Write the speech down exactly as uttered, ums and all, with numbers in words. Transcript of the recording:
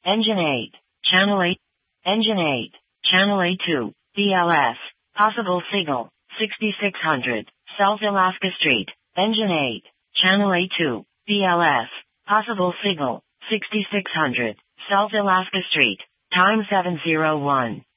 Engine eight. Channel eight. Engine eight. Channel A two. B L S. Possible signal. sixty-six hundred. South Alaska Street. Engine eight. Channel A two. B L S. Possible signal. sixty-six hundred. South Alaska Street. Time seven oh one.